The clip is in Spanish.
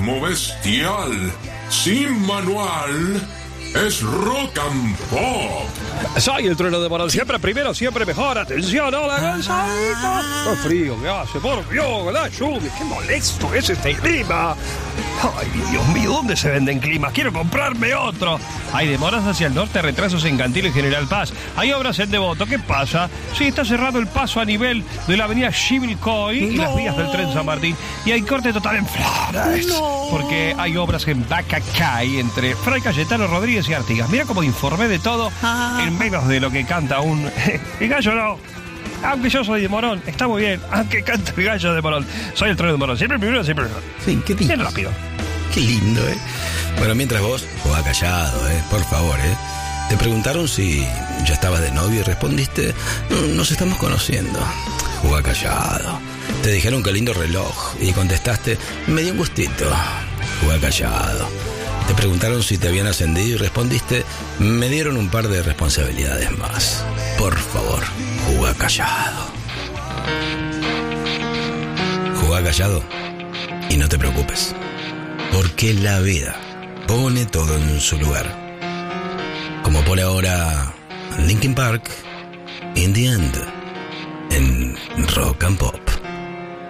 ritmo bestial, sin manual, es rock and pop. Soy el trueno de Morón, siempre primero, siempre mejor. Atención, hola, cansadito. Qué frío que hace, por Dios, la lluvia. Qué molesto es este clima. Ay, Dios mío, ¿dónde se venden climas? Quiero comprarme otro. Hay demoras hacia el norte, retrasos en Cantil y General Paz. Hay obras en Devoto. ¿Qué pasa? Sí, está cerrado el paso a nivel de la avenida Chivilcoy y las vías del tren San Martín. Y hay corte total en Flores. Porque hay obras en Bacacay entre Fray Cayetano Rodríguez y Artigas. Mira cómo informé de todo en menos de lo que canta un... El gallo no. Aunque yo soy de Morón, está muy bien. Aunque canta el gallo de Morón. Soy el trueno de Morón. Siempre primero, siempre primero. Sí, qué lindo. Bien rápido. Qué lindo, ¿eh? Bueno, mientras vos, jugá callado, por favor, Te preguntaron si ya estabas de novio y respondiste, nos estamos conociendo. Jugá callado. Te dijeron qué lindo reloj y contestaste, me dio un gustito. Jugá callado. Te preguntaron si te habían ascendido y respondiste, me dieron un par de responsabilidades más. Por favor, jugá callado. Jugá callado y no te preocupes. Porque la vida pone todo en su lugar. Como pone ahora Linkin Park, In the End, en Rock and Pop.